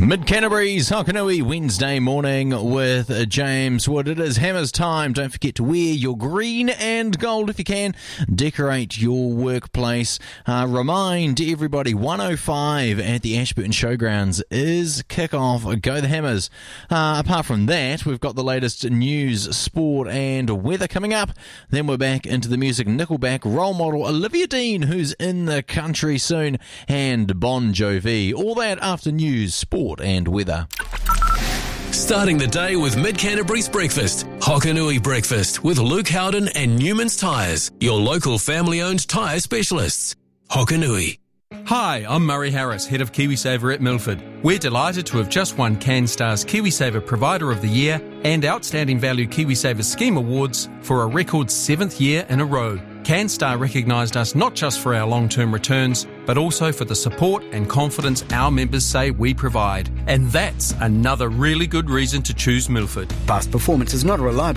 Mid-Canterbury's Hokanui Wednesday morning with James Wood. It is Hammers time. Don't forget to wear your green and gold if you can. Decorate your workplace. Remind everybody, 1:05 at the Ashburton Showgrounds is kick-off. Go the Hammers. Apart from that, we've got the latest news, sport and weather coming up. Then we're back into the music. Nickelback role model Olivia Dean, who's in the country soon, and Bon Jovi. All that after news, sport and weather. Starting the day with Mid-Canterbury's breakfast. Hokanui Breakfast with Luke Howden and Newman's Tyres, your local family-owned tyre specialists. Hokanui. Hi, I'm Murray Harris, Head of KiwiSaver at Milford. We're delighted to have just won CanStar's KiwiSaver Provider of the Year and Outstanding Value KiwiSaver Scheme Awards for a record 7th year in a row. CanStar recognised us not just for our long-term returns, but also for the support and confidence our members say we provide. And that's another really good reason to choose Milford. Past performance is not a reliable